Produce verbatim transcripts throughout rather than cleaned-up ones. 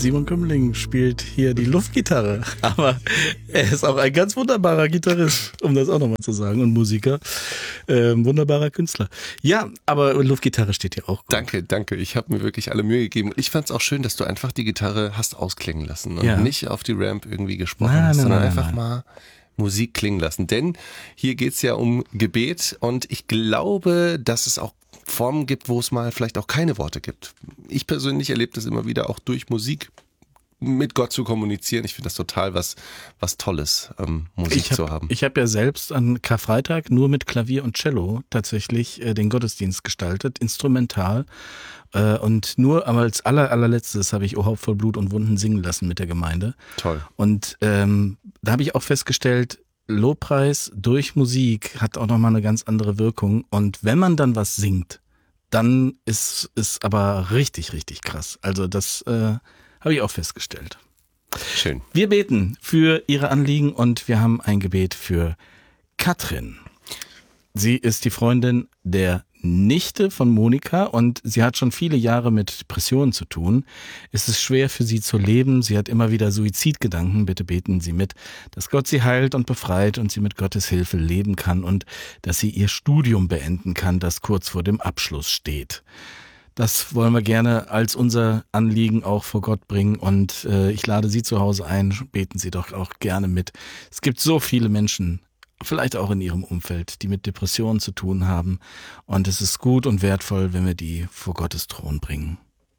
Simon Kümmling spielt hier die Luftgitarre, aber er ist auch ein ganz wunderbarer Gitarrist, um das auch nochmal zu sagen, und Musiker, ähm, wunderbarer Künstler. Ja, aber Luftgitarre steht hier auch gut. Danke, danke. Ich habe mir wirklich alle Mühe gegeben. Ich fand es auch schön, dass du einfach die Gitarre hast ausklingen lassen und ja. nicht auf die Ramp irgendwie gesprochen nein, hast, nein, sondern nein, einfach nein. mal Musik klingen lassen. Denn hier geht's ja um Gebet und ich glaube, dass es auch Formen gibt, wo es mal vielleicht auch keine Worte gibt. Ich persönlich erlebe das immer wieder auch durch Musik mit Gott zu kommunizieren. Ich finde das total was was Tolles, ähm, Musik ich hab, zu haben. Ich habe ja selbst an Karfreitag nur mit Klavier und Cello tatsächlich äh, den Gottesdienst gestaltet, instrumental. Äh, und nur aber als aller, allerletztes habe ich O Haupt voll Blut und Wunden singen lassen mit der Gemeinde. Toll. Und ähm, da habe ich auch festgestellt, Lobpreis durch Musik hat auch nochmal eine ganz andere Wirkung. Und wenn man dann was singt, dann ist es aber richtig, richtig krass. Also das äh, habe ich auch festgestellt. Schön. Wir beten für Ihre Anliegen und wir haben ein Gebet für Katrin. Sie ist die Freundin der Nichte von Monika und sie hat schon viele Jahre mit Depressionen zu tun. Es ist schwer für sie zu leben. Sie hat immer wieder Suizidgedanken. Bitte beten Sie mit, dass Gott sie heilt und befreit und sie mit Gottes Hilfe leben kann und dass sie ihr Studium beenden kann, das kurz vor dem Abschluss steht. Das wollen wir gerne als unser Anliegen auch vor Gott bringen und äh, ich lade Sie zu Hause ein, beten Sie doch auch gerne mit. Es gibt so viele Menschen, vielleicht auch in Ihrem Umfeld, die mit Depressionen zu tun haben und es ist gut und wertvoll, wenn wir die vor Gottes Thron bringen.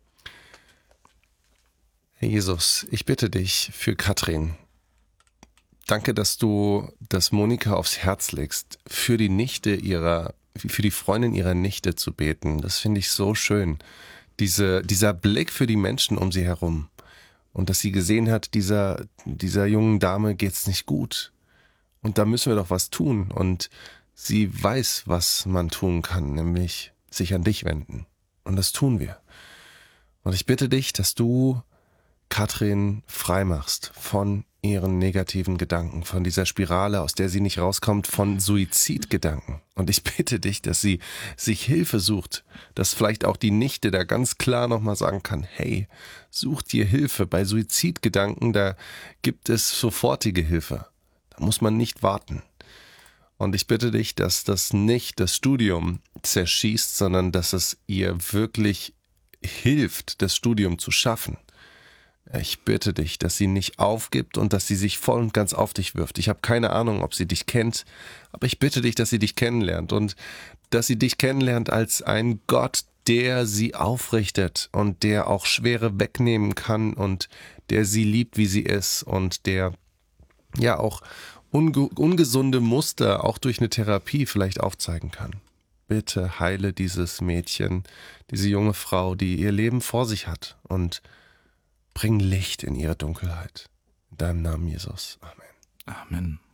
Herr Jesus, ich bitte dich für Katrin. Danke, dass du das Monika aufs Herz legst, für die Nichte ihrer für die Freundin ihrer Nichte zu beten. Das finde ich so schön. Diese, dieser Blick für die Menschen um sie herum. Und dass sie gesehen hat, dieser, dieser jungen Dame geht's nicht gut. Und da müssen wir doch was tun. Und sie weiß, was man tun kann, nämlich sich an dich wenden. Und das tun wir. Und ich bitte dich, dass du Katrin freimachst von ihren negativen Gedanken, von dieser Spirale, aus der sie nicht rauskommt, von Suizidgedanken. Und ich bitte dich, dass sie sich Hilfe sucht, dass vielleicht auch die Nichte da ganz klar nochmal sagen kann, hey, such dir Hilfe. Bei Suizidgedanken, da gibt es sofortige Hilfe. Da muss man nicht warten. Und ich bitte dich, dass das nicht das Studium zerschießt, sondern dass es ihr wirklich hilft, das Studium zu schaffen. Ich bitte dich, dass sie nicht aufgibt und dass sie sich voll und ganz auf dich wirft. Ich habe keine Ahnung, ob sie dich kennt, aber ich bitte dich, dass sie dich kennenlernt und dass sie dich kennenlernt als ein Gott, der sie aufrichtet und der auch Schwere wegnehmen kann und der sie liebt, wie sie ist und der ja auch unge- ungesunde Muster auch durch eine Therapie vielleicht aufzeigen kann. Bitte heile dieses Mädchen, diese junge Frau, die ihr Leben vor sich hat und bring Licht in ihre Dunkelheit. In deinem Namen, Jesus. Amen. Amen.